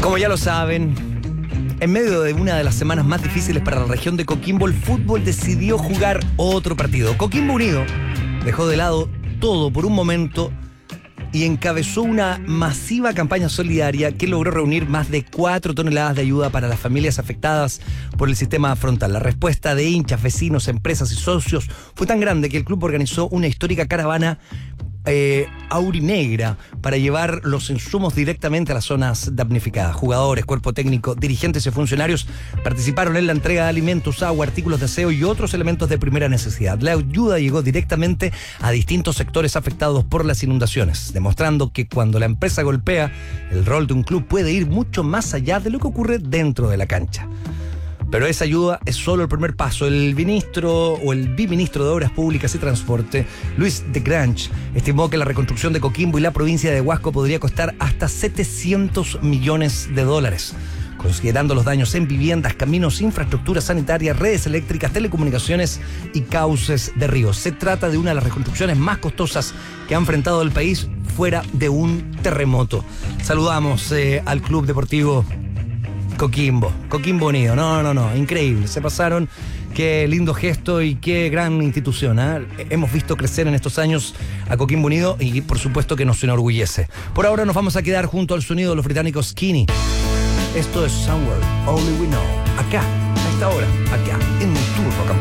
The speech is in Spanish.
Como ya lo saben, en medio de una de las semanas más difíciles para la región de Coquimbo, el fútbol decidió jugar otro partido. Coquimbo Unido dejó de lado todo por un momento y encabezó una masiva campaña solidaria que logró reunir más de 4 toneladas de ayuda para las familias afectadas por el sistema frontal. La respuesta de hinchas, vecinos, empresas y socios fue tan grande que el club organizó una histórica caravana aurinegra para llevar los insumos directamente a las zonas damnificadas. Jugadores, cuerpo técnico, dirigentes y funcionarios participaron en la entrega de alimentos, agua, artículos de aseo y otros elementos de primera necesidad. La ayuda llegó directamente a distintos sectores afectados por las inundaciones, demostrando que cuando la empresa golpea, el rol de un club puede ir mucho más allá de lo que ocurre dentro de la cancha. Pero esa ayuda es solo el primer paso. El biministro de Obras Públicas y Transporte, Luis de Grange, estimó que la reconstrucción de Coquimbo y la provincia de Huasco podría costar hasta $700 millones, considerando los daños en viviendas, caminos, infraestructura sanitaria, redes eléctricas, telecomunicaciones y cauces de ríos. Se trata de una de las reconstrucciones más costosas que ha enfrentado el país fuera de un terremoto. Saludamos al Club Deportivo Coquimbo Unido. No, increíble, se pasaron. Qué lindo gesto y qué gran institución, ¿eh? Hemos visto crecer en estos años a Coquimbo Unido y por supuesto que nos enorgullece. Por ahora nos vamos a quedar junto al sonido de los británicos Skinny. Esto es Somewhere Only We Know, acá, a esta hora, acá, en Turbo Campo.